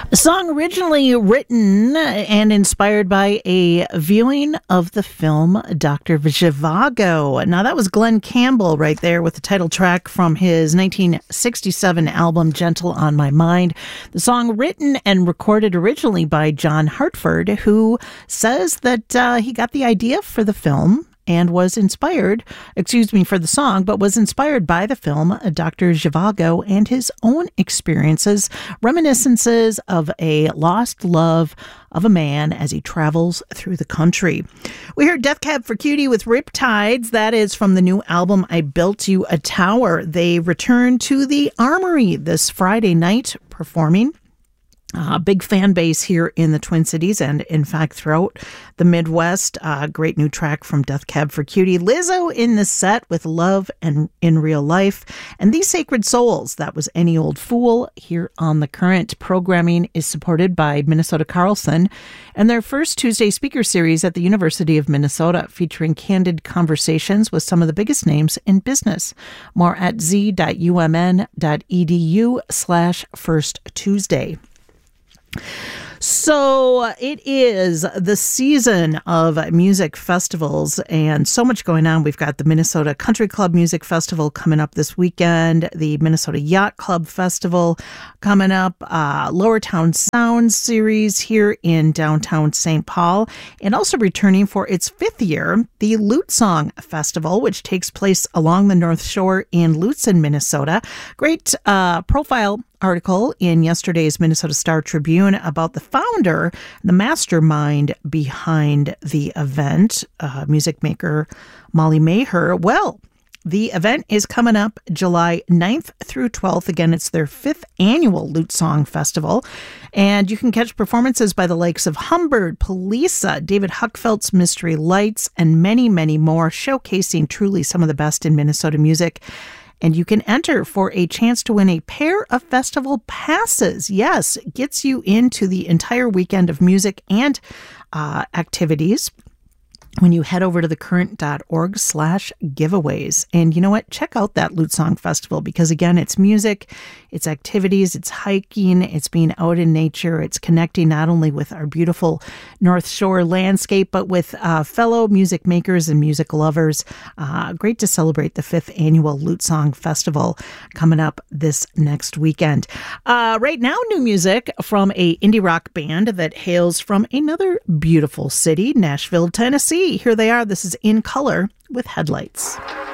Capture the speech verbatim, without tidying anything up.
A song originally written and inspired by a viewing of the film Doctor Zhivago. Now, that was Glenn Campbell right there with the title track from his nineteen sixty-seven album Gentle on My Mind. The song written and recorded originally by John Hartford, who says that uh, he got the idea for the film and was inspired, excuse me, for the song, but was inspired by the film Doctor Zhivago and his own experiences, reminiscences of a lost love of a man as he travels through the country. We heard Death Cab for Cutie with Riptides. That is from the new album I Built You a Tower. They return to the Armory this Friday night performing. A uh, big fan base here in the Twin Cities and, in fact, throughout the Midwest. Uh, great new track from Death Cab for Cutie. Lizzo in the set with Love and In Real Life. And These Sacred Souls, that was Any Old Fool here on The Current. Programming is supported by Minnesota Carlson and their first Tuesday speaker series at the University of Minnesota, featuring candid conversations with some of the biggest names in business. More at z.umn.edu slash First Tuesday. So it is the season of music festivals and so much going on. We've got the Minnesota Country Club Music Festival coming up this weekend, the Minnesota Yacht Club Festival coming up, uh, Lower Town Sound Series here in downtown Saint Paul, and also returning for its fifth year, the Lute Song Festival, which takes place along the North Shore in Lutsen, Minnesota. Great uh, profile article in yesterday's Minnesota Star Tribune about the founder, the mastermind behind the event, uh, music maker Molly Maher. Well, the event is coming up July ninth through twelfth. Again, it's their fifth annual Lute Song Festival. And you can catch performances by the likes of Humbird, Polisa, David Huckfeldt's Mystery Lights, and many, many more, showcasing truly some of the best in Minnesota music. And you can enter for a chance to win a pair of festival passes. Yes, it gets you into the entire weekend of music and uh, activities when you head over to thecurrent.org slash giveaways. And you know what? Check out that Lute Song Festival because, again, it's music, it's activities, it's hiking, it's being out in nature, it's connecting not only with our beautiful North Shore landscape, but with uh, fellow music makers and music lovers. Uh, great to celebrate the fifth annual Lute Song Festival coming up this next weekend. Uh, right now, new music from a indie rock band that hails from another beautiful city, Nashville, Tennessee. Here they are. This is In Color with Headlights.